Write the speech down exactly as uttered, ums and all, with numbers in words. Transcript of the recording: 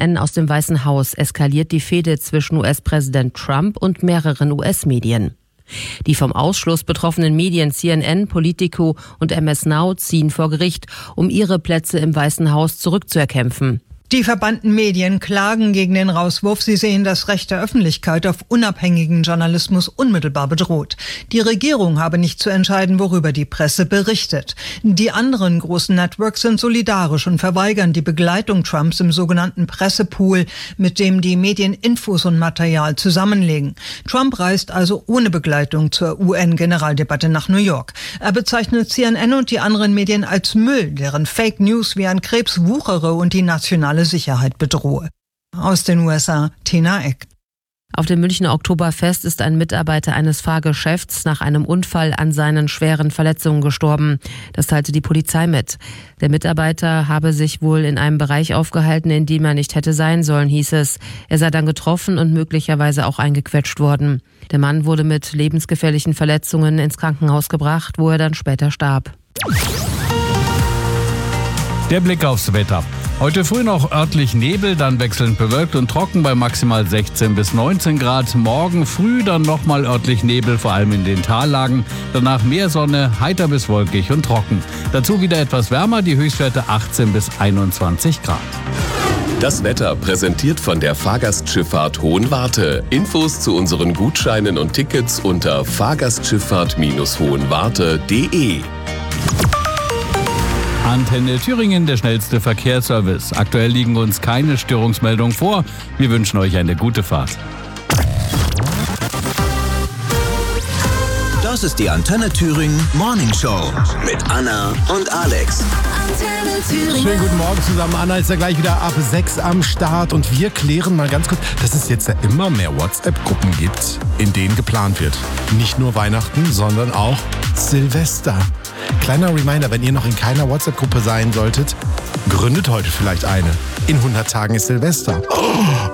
N aus dem Weißen Haus eskaliert die Fehde zwischen U S-Präsident Trump und mehreren U S-Medien. Die vom Ausschluss betroffenen Medien C N N, Politico und M S Now ziehen vor Gericht, um ihre Plätze im Weißen Haus zurückzuerkämpfen. Die verbannten Medien klagen gegen den Rauswurf. Sie sehen das Recht der Öffentlichkeit auf unabhängigen Journalismus unmittelbar bedroht. Die Regierung habe nicht zu entscheiden, worüber die Presse berichtet. Die anderen großen Networks sind solidarisch und verweigern die Begleitung Trumps im sogenannten Pressepool, mit dem die Medien Infos und Material zusammenlegen. Trump reist also ohne Begleitung zur U N-Generaldebatte nach New York. Er bezeichnet C N N und die anderen Medien als Müll, deren Fake News wie ein Krebs wuchere und die nationale Sicherheit bedrohe. Aus den U S A, Tina Eck. Auf dem Münchner Oktoberfest ist ein Mitarbeiter eines Fahrgeschäfts nach einem Unfall an seinen schweren Verletzungen gestorben. Das teilte die Polizei mit. Der Mitarbeiter habe sich wohl in einem Bereich aufgehalten, in dem er nicht hätte sein sollen, hieß es. Er sei dann getroffen und möglicherweise auch eingequetscht worden. Der Mann wurde mit lebensgefährlichen Verletzungen ins Krankenhaus gebracht, wo er dann später starb. Der Blick aufs Wetter. Heute früh noch örtlich Nebel, dann wechselnd bewölkt und trocken bei maximal sechzehn bis neunzehn Grad. Morgen früh dann nochmal örtlich Nebel, vor allem in den Tallagen. Danach mehr Sonne, heiter bis wolkig und trocken. Dazu wieder etwas wärmer, die Höchstwerte achtzehn bis einundzwanzig Grad. Das Wetter präsentiert von der Fahrgastschifffahrt Hohenwarte. Infos zu unseren Gutscheinen und Tickets unter fahrgastschifffahrt hohenwarte punkt de. Antenne Thüringen, der schnellste Verkehrsservice. Aktuell liegen uns keine Störungsmeldungen vor. Wir wünschen euch eine gute Fahrt. Das ist die Antenne Thüringen Morning Show mit Anna und Alex. Antenne Thüringen. Schönen guten Morgen zusammen. Anna ist ja gleich wieder ab sechs am Start und wir klären mal ganz kurz, dass es jetzt ja immer mehr WhatsApp-Gruppen gibt, in denen geplant wird. Nicht nur Weihnachten, sondern auch Silvester. Kleiner Reminder, wenn ihr noch in keiner WhatsApp-Gruppe sein solltet, gründet heute vielleicht eine. In hundert Tagen ist Silvester. Oh,